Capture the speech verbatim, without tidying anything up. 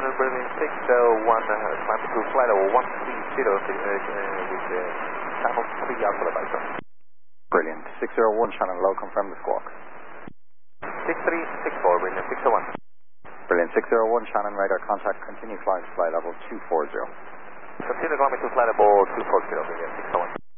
Terminal Berlin six oh one, uh, climb to flight level one three zero uh, uh, with uh, channel three Alpha Leviso. Brilliant. six oh one channel low, confirm the squawk. six three six four, brilliant, six oh one. Brilliant. six oh one Shannon radar contact, continue flying to flight level two four zero. Continue climbing to flight level two four zero, brilliant, six oh one.